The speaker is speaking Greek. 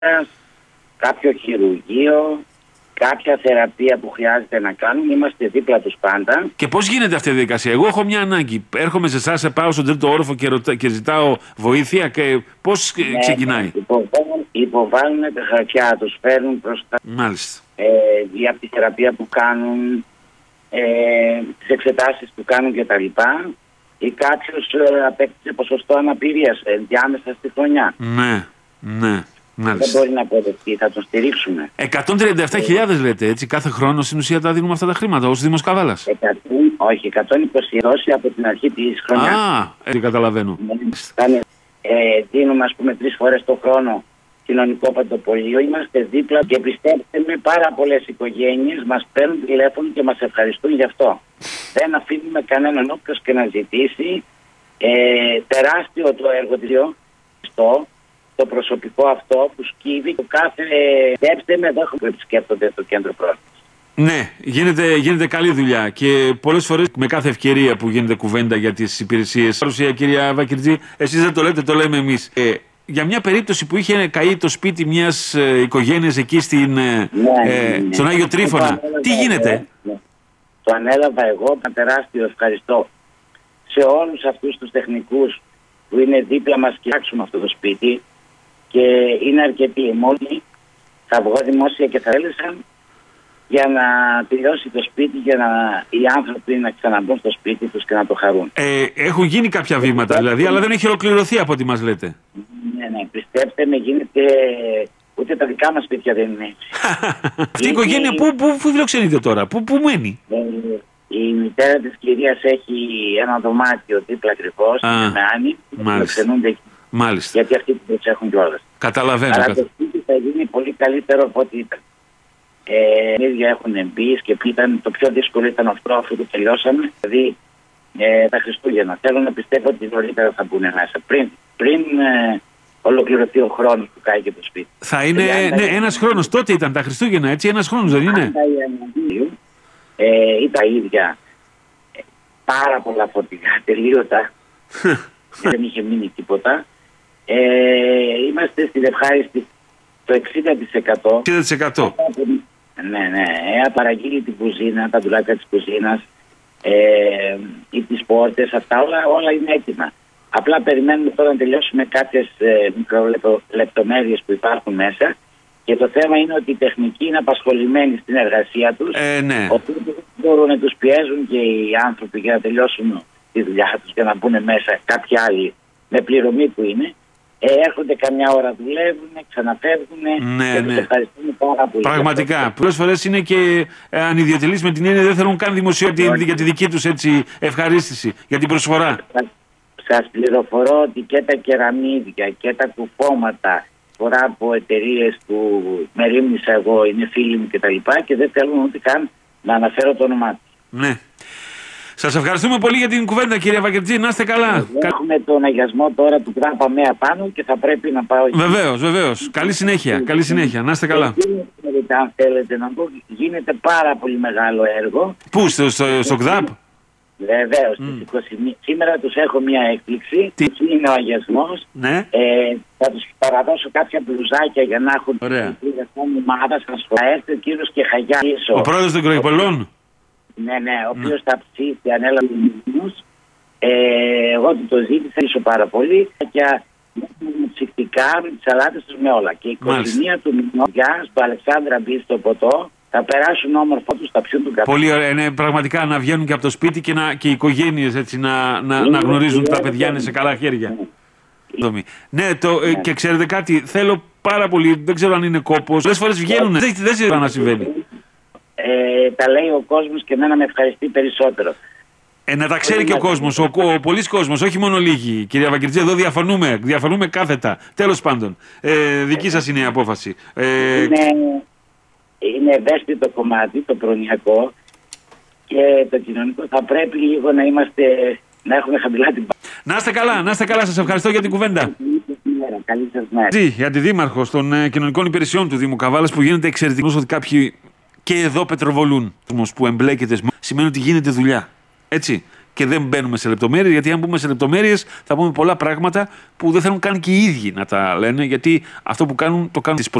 κάποιο χειρουργείο, κάποια θεραπεία που χρειάζεται να κάνουν, είμαστε δίπλα τους πάντα. Και πώς γίνεται αυτή η διαδικασία? Εγώ έχω μια ανάγκη. Έρχομαι σε εσάς, πάω στον τρίτο όροφο και ζητάω βοήθεια. Και πώς ξεκινάει? Υποβάλλουν τα χαρτιά, τους φέρνουν μπροστά. Μάλιστα. Για τη θεραπεία που κάνουν, τις εξετάσεις που κάνουν κτλ. Ή κάποιος απέκτησε ποσοστό αναπηρίας διάμεσα στη χρονιά. Ναι. Δεν μπορεί να αποδεχτεί, θα τον στηρίξουμε. 137.000 λέτε, έτσι, κάθε χρόνο στην ουσία τα δίνουμε αυτά τα χρήματα ως Δήμος Καβάλας. Όχι, 120 δόσει από την αρχή της χρονιάς. Έτσι καταλαβαίνω. Δίνουμε, ας πούμε, 3 φορές το χρόνο κοινωνικό παντοπολείο. Είμαστε δίπλα και πιστέψτε με, πάρα πολλές οικογένειες μας παίρνουν τηλέφωνο και μας ευχαριστούν γι' αυτό. Δεν αφήνουμε κανέναν όποιος και να ζητήσει. Τεράστιο το έργο το προσωπικό αυτό που σκύβει το κάθε. Πιστέψτε με, εδώ που επισκέπτονται το κέντρο πρόσφυγης. Ναι, γίνεται καλή δουλειά και πολλές φορές με κάθε ευκαιρία που γίνεται κουβέντα για τις υπηρεσίες. Παρουσία, κυρία Βακυρτζή, εσείς δεν το λέτε, το λέμε εμείς. Για μια περίπτωση που είχε καεί το σπίτι μιας οικογένειας εκεί στον Άγιο Τρίφωνα, τι γίνεται? Το ανέλαβα εγώ, ένα τεράστιο ευχαριστώ σε όλους αυτούς τους τεχνικούς που είναι δίπλα μας και φτιάξουμε αυτό το σπίτι και είναι αρκετοί. Μόλι θα βγω δημόσια και θα έλεσαν για να τελειώσει το σπίτι για οι άνθρωποι να ξαναμπούν στο σπίτι τους και να το χαρούν. Έχουν γίνει κάποια βήματα δηλαδή, αλλά δεν έχει ολοκληρωθεί από ό,τι μας λέτε. Ναι, πιστέψτε με, γίνεται. Ούτε τα δικά μας σπίτια δεν είναι έτσι. Αυτή η οικογένεια πού φιλοξενείται τώρα, πού μένει? Η μητέρα της κυρίας έχει ένα δωμάτιο δίπλα ακριβώς, με Άννη, που φιλοξενούνται εκεί. Μάλιστα. Γιατί αυτοί που προσέχουν κιόλας. Καταλαβαίνω. Αλλά το σπίτι θα γίνει πολύ καλύτερο από ό,τι ήταν. Οι ίδιοι έχουν μπει και ήταν το πιο δύσκολο ήταν αυτό, αφού το τελειώσαμε. Δηλαδή τα Χριστούγεννα. Θέλω να πιστεύω ότι νωρίτερα θα μπουν μέσα. Πριν ολοκληρωθεί ο χρόνος που κάει και το σπίτι. Θα είναι ένας χρόνος. Τότε ήταν τα Χριστούγεννα, έτσι, ένας χρόνος δεν είναι? Ήταν τα ίδια. Πάρα πολλά φορτηγά, τελείωτα. Δεν είχε μείνει τίποτα. Είμαστε στην ευχάριστη το 60%. 60%. Ναι. Παραγγείλει την κουζίνα, τα ντουλάκια της κουζίνας, ή τις πόρτες, αυτά όλα είναι έτοιμα. Απλά περιμένουμε τώρα να τελειώσουμε κάποιες μικρολεπτομέρειες που υπάρχουν μέσα. Και το θέμα είναι ότι οι τεχνικοί είναι απασχολημένοι στην εργασία τους. Ναι. Οπότε δεν μπορούν να τους πιέζουν και οι άνθρωποι για να τελειώσουν τη δουλειά τους και να μπουν μέσα κάποιοι άλλοι με πληρωμή που είναι. Έρχονται καμιά ώρα, δουλεύουν, ξαναφεύγουν. Ναι. Τους ευχαριστούμε πάρα πολύ. Πραγματικά. Πολλές φορές είναι και ανιδιοτελείς με την έννοια δεν θέλουν καν δημοσιότητα για τη δική τους έτσι, ευχαρίστηση, για την προσφορά. Σας πληροφορώ ότι και τα κεραμίδια και τα κουφώματα φορά από εταιρείες που με ρίμνησα εγώ, είναι φίλοι μου κτλ. Και δεν θέλουν ούτε καν να αναφέρω το όνομά τους. Ναι. Σας ευχαριστούμε πολύ για την κουβέντα, κυρία Βακυρτζή. Να είστε καλά. Έχουμε τον αγιασμό τώρα του Γκράπα Μέα πάνω και θα πρέπει να πάω. Βεβαίως. Καλή συνέχεια. Να είστε καλά. Αν θέλετε να πω, γίνεται πάρα πολύ μεγάλο έργο. Πού, στο ΚΔΑΠ? Βεβαίως. Σήμερα τους έχω μια έκπληξη. Είναι ο αγιασμός. Ναι. Θα τους παραδώσω κάποια μπλουζάκια για να έχουν την ομάδα. Θα έρθει ο κύριος Κεχαγιάς. Ο πρόεδρος των Κροϊπολών. Ναι, ο οποίος θα ψήσει, ανέλαβε τους. Εγώ του το ζήτησα πάρα πολύ. Και με ψυχτικά, με τις σαλάτες τους, με όλα. Και η 21 του μηνός, στο Αλεξάνδρα μπει στο ποτό, θα περάσουν όμορφο τους, θα πιούν τον καφέ. Πολύ ωραία. Είναι πραγματικά να βγαίνουν και από το σπίτι και οι οικογένειες έτσι, να γνωρίζουν ότι τα παιδιά είναι σε καλά χέρια. Ναι, και ξέρετε κάτι, θέλω πάρα πολύ, δεν ξέρω αν είναι κόπος. Πολλές φορές βγαίνουν, δεν ξέρω να συμβαίνει. Τα λέει ο κόσμος και εμένα με ευχαριστεί περισσότερο. Να τα ξέρει και ο κόσμος, ο πολλής κόσμος, όχι μόνο λίγοι. Κυρία Βακυρτζή, εδώ διαφωνούμε κάθετα. Τέλος πάντων, δική σας είναι η απόφαση. Είναι ευαίσθητο κομμάτι, το προνοιακό και το κοινωνικό. Θα πρέπει λίγο να έχουμε χαμηλά την Να είστε καλά, σας ευχαριστώ για την κουβέντα. Καλή σας μέρα. Η αντιδήμαρχος των κοινωνικών υπηρεσιών του Δήμου Καβάλας που γίνεται εξαιρετικός ότι κάποιοι και εδώ πετροβολούν που εμπλέκεται σημαίνει ότι γίνεται δουλειά. Έτσι. και δεν μπαίνουμε σε λεπτομέρειες, γιατί αν μπούμε σε λεπτομέρειες θα πούμε πολλά πράγματα που δεν θέλουν καν και οι ίδιοι να τα λένε, γιατί αυτό που κάνουν το κάνουν